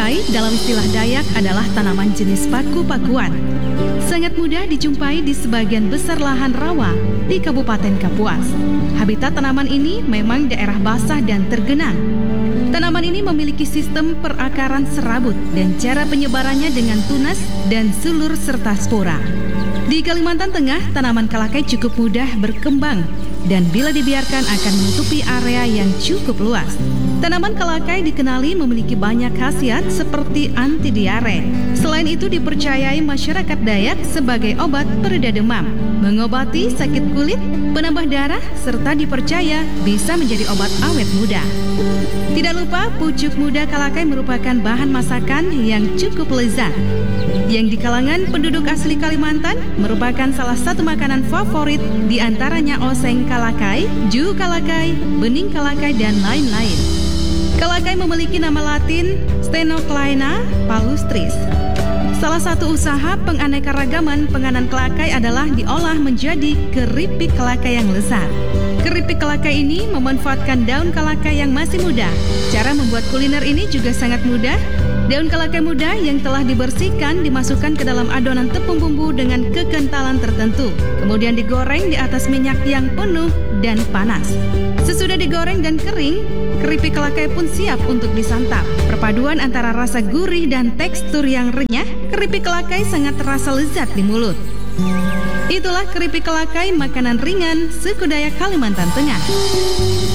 kalakai dalam istilah Dayak adalah tanaman jenis paku-pakuan. Sangat mudah dijumpai di sebagian besar lahan rawa di Kabupaten Kapuas. Habitat tanaman ini memang daerah basah dan tergenang. Tanaman ini memiliki sistem perakaran serabut dan cara penyebarannya dengan tunas dan sulur serta spora. Di Kalimantan Tengah, tanaman kalakai cukup mudah berkembang dan bila dibiarkan akan menutupi area yang cukup luas. Tanaman kalakai dikenali memiliki banyak khasiat seperti anti diare. Selain itu dipercayai masyarakat Dayak sebagai obat pereda demam, mengobati sakit kulit, penambah darah, serta dipercaya bisa menjadi obat awet muda. Tidak lupa, pucuk muda kalakai merupakan bahan masakan yang cukup lezat, yang di kalangan penduduk asli Kalimantan merupakan salah satu makanan favorit, di antaranya oseng kalakai, ju kalakai, bening kalakai, dan lain-lain. Kalakai memiliki nama latin Stenoclaena palustris. Salah satu usaha penganekaragaman penganan kalakai adalah diolah menjadi keripik kalakai yang lezat. Keripik kalakai ini memanfaatkan daun kalakai yang masih muda. Cara membuat kuliner ini juga sangat mudah. Daun kalakai muda yang telah dibersihkan dimasukkan ke dalam adonan tepung bumbu dengan kekentalan tertentu. Kemudian digoreng di atas minyak yang penuh dan panas. Sesudah digoreng dan kering, keripik kalakai pun siap untuk disantap. Perpaduan antara rasa gurih dan tekstur yang renyah, keripik kalakai sangat terasa lezat di mulut. Itulah keripik kalakai, makanan ringan suku Dayak Kalimantan Tengah.